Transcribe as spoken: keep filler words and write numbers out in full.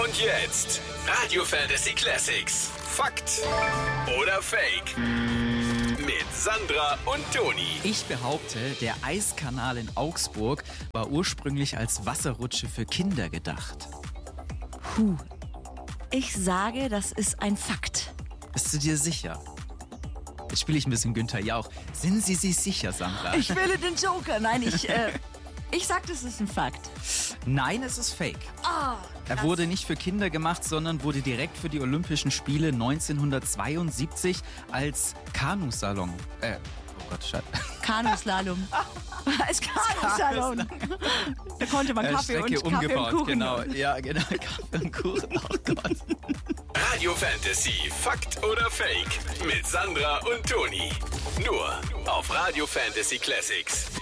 Und jetzt Radio Fantasy Classics. Fakt oder Fake? Mit Sandra und Toni. Ich behaupte, der Eiskanal in Augsburg war ursprünglich als Wasserrutsche für Kinder gedacht. Puh. Ich sage, das ist ein Fakt. Bist du dir sicher? Jetzt spiele ich ein bisschen Günther Jauch. Sind Sie sich sicher, Sandra? Ich will den Joker. Nein, ich, äh, ich sag, das ist ein Fakt. Nein, es ist Fake. Ah, Er wurde nicht für Kinder gemacht, sondern wurde direkt für die Olympischen Spiele neunzehnhundertzweiundsiebzig als Kanusalon. Äh, oh Gott, Scheiße. Kanuslalom. Als Kanuslalom. Da konnte man Äh, Kaffee und, Strecke Kaffee umgebaut, und Kuchen. genau. Ja, genau. Kaffee und Kuchen. Oh Gott. Radio Fantasy. Fakt oder Fake? Mit Sandra und Toni. Nur auf Radio Fantasy Classics.